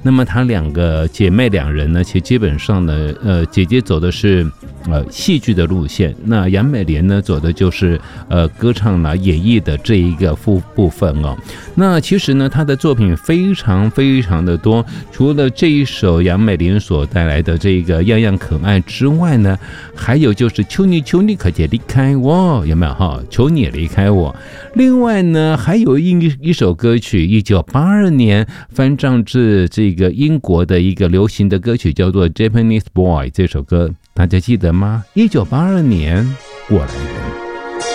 那么她两个姐妹两人呢，其实基本上呢，姐姐走的是戏剧的路线，那杨美莲呢走的就是歌唱啦、演绎的这一个部分哦。那其实呢，她的作品非常非常的多，除了这一首杨美莲所带来的这个样样可爱之外呢，还有就是求你求你可别离开我，有没有哈？求你离开我。另外呢，还有一首歌曲，1982年翻唱自这个英国的一个流行的歌曲，叫做 Japanese Boy。这首歌大家记得吗？1982年过来的。